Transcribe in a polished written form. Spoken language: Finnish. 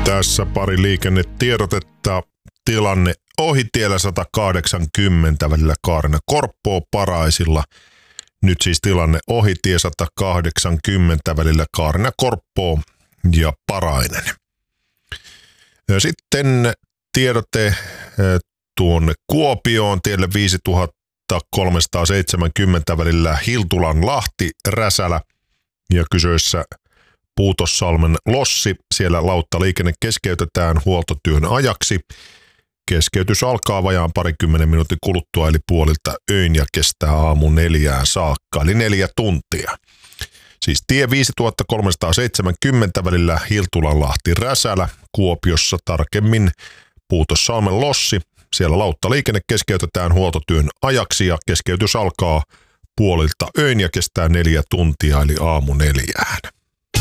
Tässä pari liikennetiedotetta. Tilanne ohitiellä 180 välillä Kaarina-Korppoo Paraisilla. Nyt siis tilanne ohitie 180 välillä Kaarina-Korppoo ja Parainen. Ja sitten tiedote tuonne Kuopioon tielle 5370 välillä Hiltulan-Lahti Räsälä ja kyseessä Puutossalmen lossi. Siellä lauttaliikenne keskeytetään huoltotyön ajaksi. Keskeytys alkaa vajaan 20 minuutin kuluttua eli puolilta öin ja kestää aamu 4 saakka eli 4 tuntia. Siis tie 5370 välillä Hiltulan-Lahti Räsälä, Kuopiossa tarkemmin Puutossalmen lossi. Siellä lauttaliikenne keskeytetään huoltotyön ajaksi ja keskeytys alkaa puolilta öin ja kestää 4 tuntia eli aamu 4.